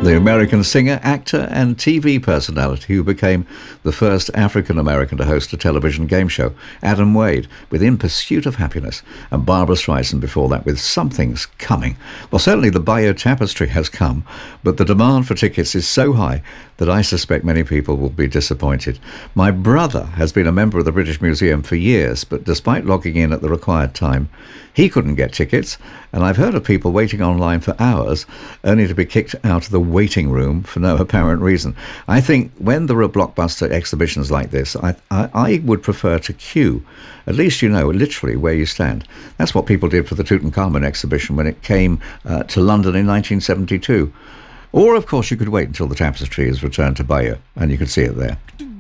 the American singer, actor, and TV personality who became the first African-American to host a television game show, Adam Wade, with In Pursuit of Happiness, and Barbra Streisand before that with Something's Coming. Well, certainly the Bayeux Tapestry has come, but the demand for tickets is so high that I suspect many people will be disappointed. My brother has been a member of the British Museum for years, but despite logging in at the required time, he couldn't get tickets, and I've heard of people waiting online for hours only to be kicked out of the waiting room for no apparent reason. I think when there are blockbuster exhibitions like this, I would prefer to queue. At least you know literally where you stand. That's what people did for the Tutankhamun exhibition when it came to London in 1972. Or, of course, you could wait until the tapestry is returned to Bayeux, and you could see it there.